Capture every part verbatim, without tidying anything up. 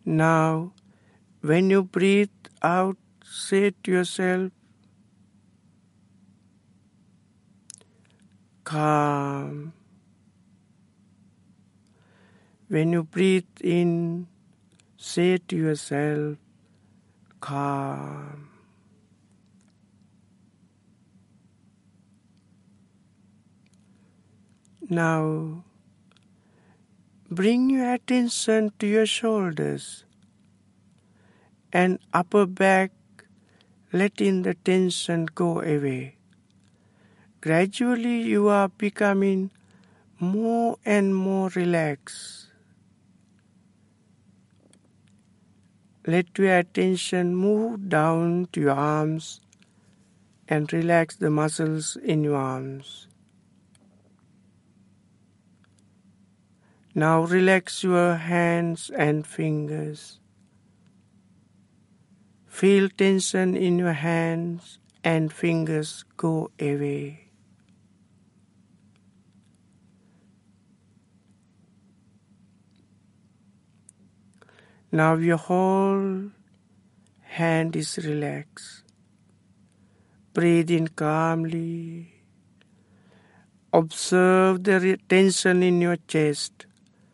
Now, when you breathe out, say to yourself, calm. When you breathe in, say to yourself, calm. Now, bring your attention to your shoulders and upper back, letting the tension go away. Gradually, you are becoming more and more relaxed. Let your attention move down to your arms and relax the muscles in your arms. Now relax your hands and fingers. Feel tension in your hands and fingers go away. Now your whole hand is relaxed. Breathe in calmly. Observe the re- tension in your chest.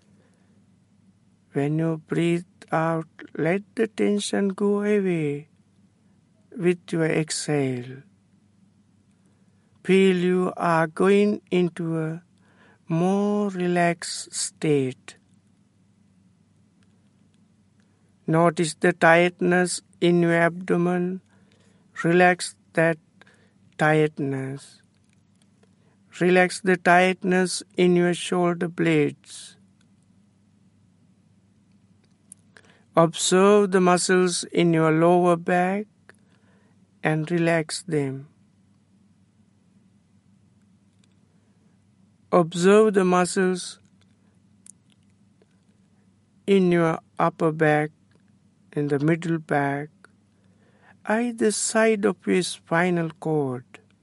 When you breathe out, let the tension go away with your exhale. Feel you are going into a more relaxed state. Notice the tightness in your abdomen. Relax that tightness. Relax the tightness in your shoulder blades. Observe the muscles in your lower back and relax them. Observe the muscles in your upper back, in the middle back, either side of your spinal cord.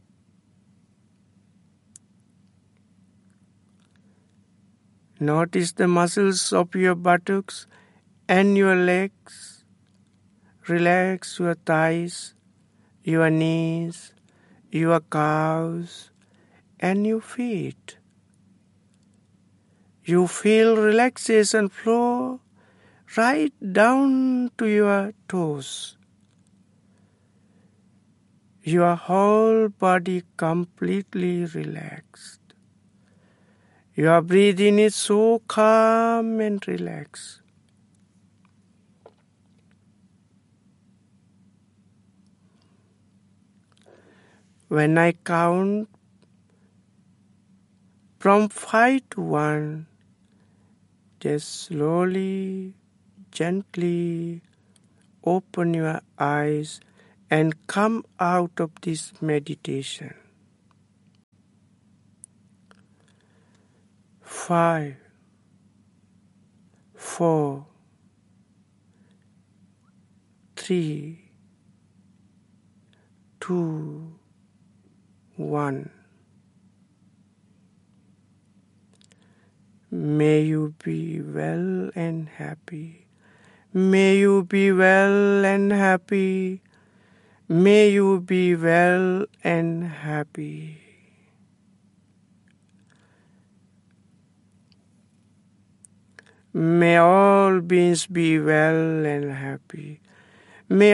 Notice the muscles of your buttocks and your legs. Relax your thighs, your knees, your calves, and your feet. You feel relaxation flow right down to your toes. Your whole body completely relaxed. Your breathing is so calm and relaxed. When I count from five to one, just slowly, gently open your eyes and come out of this meditation. Five, four, three, two, one. May you be well and happy. May you be well and happy. May you be well and happy. May all beings be well and happy. May